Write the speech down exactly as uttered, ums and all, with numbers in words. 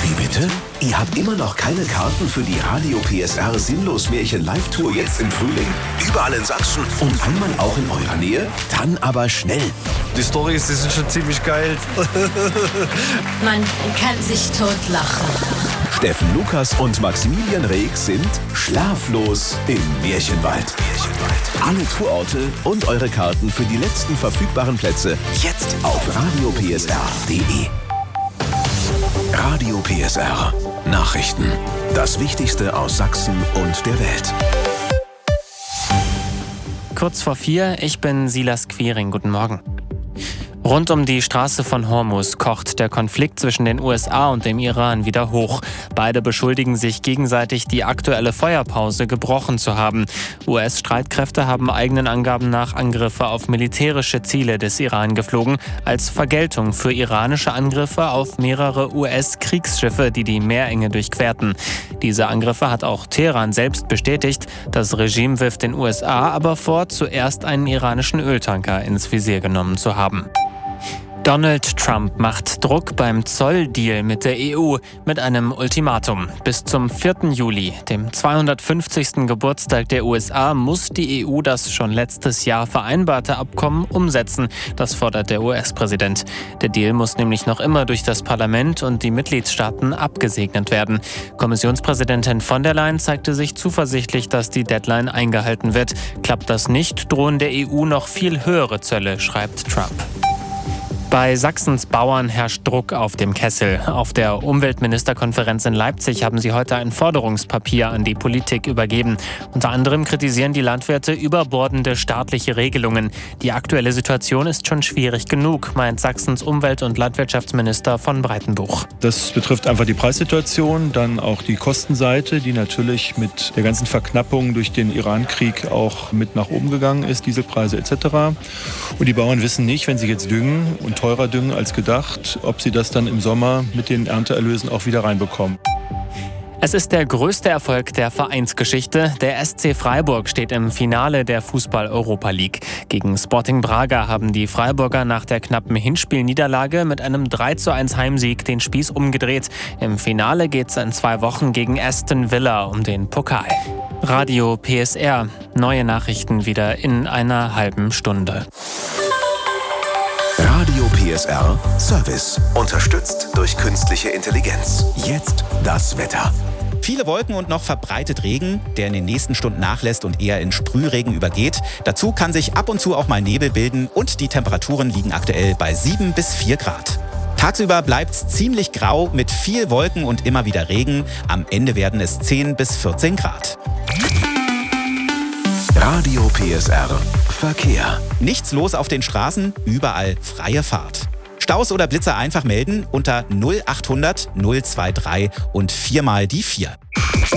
Wie bitte? Ihr habt immer noch keine Karten für die Radio P S R Sinnlos Märchen Live-Tour jetzt im Frühling? Überall in Sachsen und einmal auch in eurer Nähe? Dann aber schnell. Die Storys, die sind schon ziemlich geil. Man kann sich totlachen. Steffen Lukas und Maximilian Reek sind schlaflos im Märchenwald. Märchenwald. Alle Tourorte und eure Karten für die letzten verfügbaren Plätze jetzt auf radio p s r punkt d e. Radio P S R. Nachrichten. Das Wichtigste aus Sachsen und der Welt. Kurz vor vier, ich bin Silas Quiring. Guten Morgen. Rund um die Straße von Hormuz kocht der Konflikt zwischen den U S A und dem Iran wieder hoch. Beide beschuldigen sich gegenseitig, die aktuelle Feuerpause gebrochen zu haben. U S-Streitkräfte haben eigenen Angaben nach Angriffe auf militärische Ziele des Iran geflogen, als Vergeltung für iranische Angriffe auf mehrere U S-Kriegsschiffe, die die Meerenge durchquerten. Diese Angriffe hat auch Teheran selbst bestätigt. Das Regime wirft den U S A aber vor, zuerst einen iranischen Öltanker ins Visier genommen zu haben. Donald Trump macht Druck beim Zolldeal mit der E U mit einem Ultimatum. Bis zum vierten Juli, dem zweihundertfünfzigsten Geburtstag der U S A, muss die E U das schon letztes Jahr vereinbarte Abkommen umsetzen. Das fordert der U S-Präsident. Der Deal muss nämlich noch immer durch das Parlament und die Mitgliedstaaten abgesegnet werden. Kommissionspräsidentin von der Leyen zeigte sich zuversichtlich, dass die Deadline eingehalten wird. Klappt das nicht, drohen der E U noch viel höhere Zölle, schreibt Trump. Bei Sachsens Bauern herrscht Druck auf dem Kessel. Auf der Umweltministerkonferenz in Leipzig haben sie heute ein Forderungspapier an die Politik übergeben. Unter anderem kritisieren die Landwirte überbordende staatliche Regelungen. Die aktuelle Situation ist schon schwierig genug, meint Sachsens Umwelt- und Landwirtschaftsminister von Breitenbuch. Das betrifft einfach die Preissituation, dann auch die Kostenseite, die natürlich mit der ganzen Verknappung durch den Iran-Krieg auch mit nach oben gegangen ist, Dieselpreise et cetera. Und die Bauern wissen nicht, wenn sie jetzt düngen und teurer düngen als gedacht, ob sie das dann im Sommer mit den Ernteerlösen auch wieder reinbekommen. Es ist der größte Erfolg der Vereinsgeschichte. Der S C Freiburg steht im Finale der Fußball-Europa League. Gegen Sporting Braga haben die Freiburger nach der knappen Hinspielniederlage mit einem drei zu eins Heimsieg den Spieß umgedreht. Im Finale geht es in zwei Wochen gegen Aston Villa um den Pokal. Radio P S R. Neue Nachrichten wieder in einer halben Stunde. Radio P S R Service. Unterstützt durch künstliche Intelligenz. Jetzt das Wetter. Viele Wolken und noch verbreitet Regen, der in den nächsten Stunden nachlässt und eher in Sprühregen übergeht. Dazu kann sich ab und zu auch mal Nebel bilden und die Temperaturen liegen aktuell bei sieben bis vier Grad. Tagsüber bleibt's ziemlich grau mit viel Wolken und immer wieder Regen. Am Ende werden es zehn bis vierzehn Grad. Radio P S R Verkehr. Nichts los auf den Straßen, überall freie Fahrt. Staus oder Blitzer einfach melden unter null achthundert null drei drei und viermal die vier.